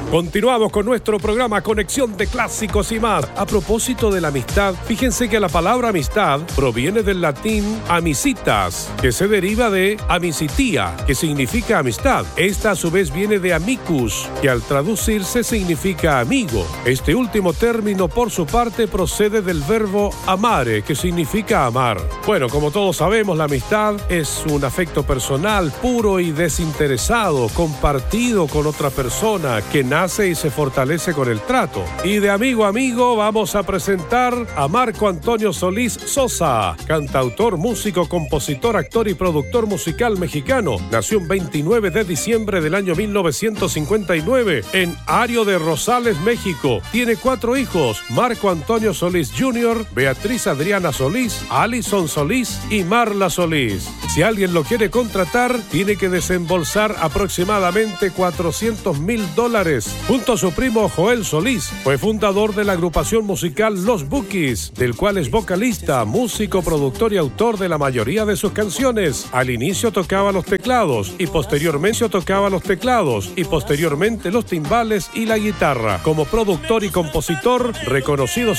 Continuamos con nuestro programa Conexión de Clásicos y más. A propósito de la amistad, fíjense que la palabra amistad proviene del latín amicitas, que se deriva de amicitia, que significa amistad. Esta a su vez viene de amicus, que al traducirse significa amigo. Este último término por su parte procede del verbo amare, que significa amar. Bueno, como todos sabemos, la amistad es un afecto personal, puro y desinteresado, compartido con otra persona, que nace y se fortalece con el trato. Y de amigo a amigo vamos a presentar a Marco Antonio Solís Sosa, cantautor, músico, compositor, actor y productor musical mexicano. Nació el 29 de diciembre del año 1959 en Ario de Rosales, México. Tiene 4 hijos: Marco Antonio Solís Jr., Beatriz Adriana Solís, Alison Solís y Marla Solís. Si alguien lo quiere contratar, tiene que desembolsar aproximadamente $400,000. Junto a su primo Joel Solís, fue fundador de la agrupación musical Los Bukis, del cual es vocalista, músico, productor y autor de la mayoría de sus canciones. Al inicio tocaba los teclados y posteriormente los timbales y la guitarra. Como productor y compositor, reconocido